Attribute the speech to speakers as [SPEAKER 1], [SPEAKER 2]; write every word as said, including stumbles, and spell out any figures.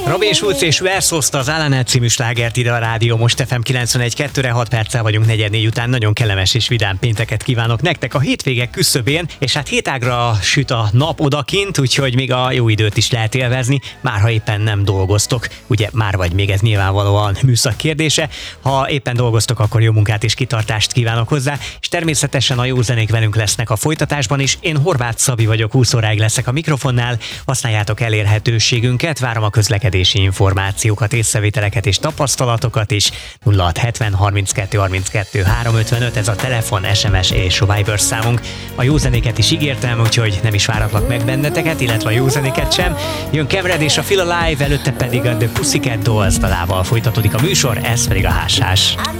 [SPEAKER 1] Robin Schulz és Versoszta az Alanet című slágert ide a rádió Most ef em kilencvenegy kettőre, hat perccel vagyunk negyed négy után. Nagyon kellemes és vidám pénteket kívánok nektek a hétvégek küszöbén, és hát hétágra süt a nap odakint, úgyhogy még a jó időt is lehet élvezni, már ha éppen nem dolgoztok. Ugye már vagy még, ez nyilvánvalóan műszak kérdése. Ha éppen dolgoztok, akkor jó munkát és kitartást kívánok hozzá, és természetesen a jó zenék velünk lesznek a folytatásban is. Én Horváth Szabi vagyok, húsz óráig leszek a mikrofonnál, használjátok elérhetőségünket, várom a közlekedési információkat, észrevételeket és tapasztalatokat is. nulla hat hetven harminckettő harminckettő háromszázötvenöt, ez a telefon, es em es és Viber számunk. A jó zenéket is ígértem, úgyhogy nem is váratlak meg benneteket, illetve a jó zenéket sem. Jön Kemred és a Feel Alive, előtte pedig a The Pussycat Dolls dalával folytatódik a műsor, ez pedig a Hás-Hás.